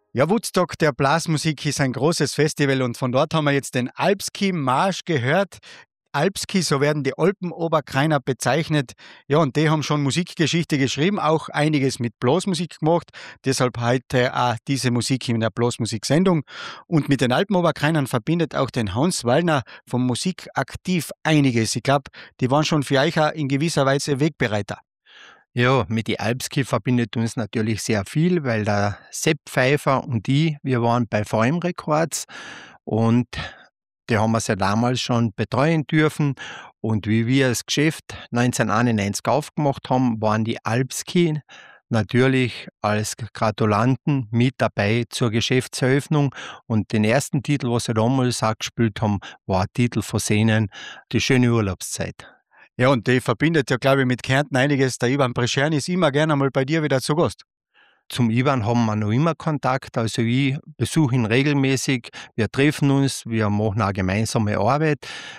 Ja, Woodstock der Blasmusik ist ein großes Festival und von dort haben wir jetzt den Alpski Marsch gehört. Alpski, so werden die Alpenoberkrainer bezeichnet. Ja, und die haben schon Musikgeschichte geschrieben, auch einiges mit Blasmusik gemacht. Deshalb heute auch diese Musik in der Blasmusiksendung. Und mit den Alpenoberkrainern verbindet auch den Hans Wallner vom Musikaktiv einiges. Ich glaube, die waren schon für euch auch in gewisser Weise Wegbereiter. Ja, mit die Alpski verbindet uns natürlich sehr viel, weil der Sepp Pfeiffer und ich, wir waren bei VM Records und die haben wir ja damals schon betreuen dürfen. Und wie wir das Geschäft 1991 aufgemacht haben, waren die Alpski natürlich als Gratulanten mit dabei zur Geschäftseröffnung. Und den ersten Titel, was sie damals auch gespielt haben, war ein Titel von Sehnen, Die schöne Urlaubszeit. Ja, und die verbindet ja, glaube ich, mit Kärnten einiges. Der Ivan Prescherny ist immer gerne mal bei dir wieder zu Gast. Zum Ivan haben wir noch immer Kontakt, also ich besuche ihn regelmäßig, wir treffen uns, wir machen eine gemeinsame Arbeit.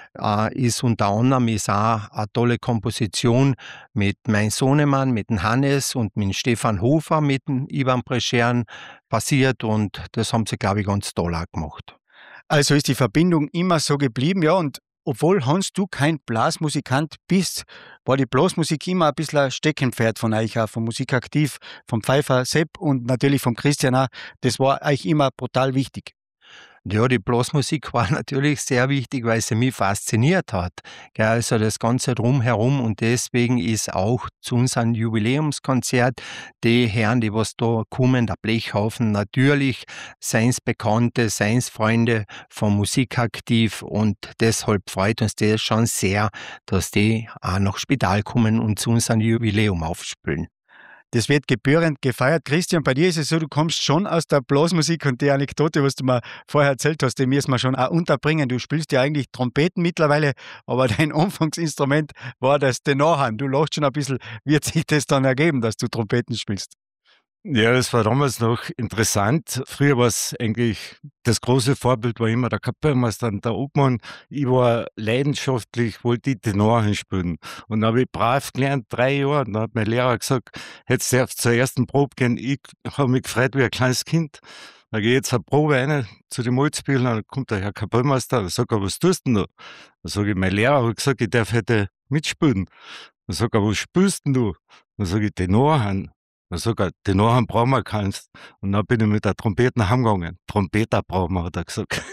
Ist unter anderem ist auch eine tolle Komposition mit meinem Sohnemann, mit dem Hannes und mit dem Stefan Hofer, mit dem Ivan Preschern passiert und das haben sie, glaube ich, ganz toll auch gemacht. Also ist die Verbindung immer so geblieben, ja, und obwohl, Hans, du kein Blasmusikant bist, war die Blasmusik immer ein bisschen ein Steckenpferd von euch, auch vom Musikaktiv, vom Pfeiffer Sepp und natürlich vom Christian auch. Das war euch immer brutal wichtig. Ja, die Blasmusik war natürlich sehr wichtig, weil sie mich fasziniert hat. Gell, also das Ganze drumherum und deswegen ist auch zu unserem Jubiläumskonzert die Herren, die was da kommen, der Blechhaufen, natürlich seins Bekannte, seins Freunde vom Musikaktiv und deshalb freut uns das schon sehr, dass die auch nach Spital kommen und zu unserem Jubiläum aufspielen. Das wird gebührend gefeiert. Christian, bei dir ist es so, du kommst schon aus der Blasmusik und die Anekdote, was du mir vorher erzählt hast, die müssen wir schon auch unterbringen. Du spielst ja eigentlich Trompeten mittlerweile, aber dein Anfangsinstrument war das Tenorhorn. Du lachst schon ein bisschen, wird sich das dann ergeben, dass du Trompeten spielst? Ja, das war damals noch interessant. Früher war es eigentlich, das große Vorbild war immer der Kapellmeister und der Obmann. Ich war leidenschaftlich, wollte ich Tenor spielen. Und dann habe ich brav gelernt, 3 Jahre. Und dann hat mein Lehrer gesagt, jetzt darfst du zur ersten Probe gehen. Ich habe mich gefreut wie ein kleines Kind. Da gehe ich jetzt eine Probe rein zu den Malzspielen, dann kommt der Herr Kapellmeister und sagt, was tust du denn da? Dann sage ich, mein Lehrer hat gesagt, ich darf heute mitspielen. Dann sagt er, was spielst denn du? Dann sage ich, Tenorhorn. Dann sagt er, Tenorhorn brauchen wir keins. Und dann bin ich mit der Trompeten heimgegangen. Trompeter brauchen wir, hat er gesagt.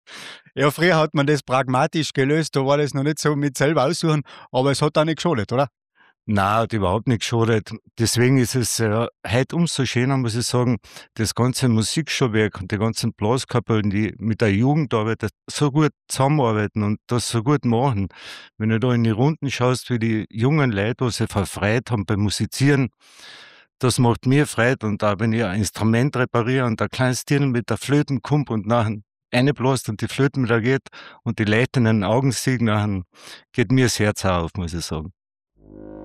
Ja, früher hat man das pragmatisch gelöst, da war das noch nicht so mit selber aussuchen, aber es hat auch nicht geschadet, oder? Nein, hat überhaupt nicht geschadet. Deswegen ist es heute umso schöner, muss ich sagen, das ganze Musikschauwerk und die ganzen Blaskapellen, die mit der Jugendarbeit so gut zusammenarbeiten und das so gut machen. Wenn du da in die Runden schaust, wie die jungen Leute, was sie verfreut haben beim Musizieren, das macht mir Freude. Und auch wenn ich ein Instrument repariere und ein kleines Tier mit der Flöten kommt und nachher eine bläst und die Flöten wieder geht und die Leute in den Augen sehen, nachher geht mir das Herz auf, muss ich sagen.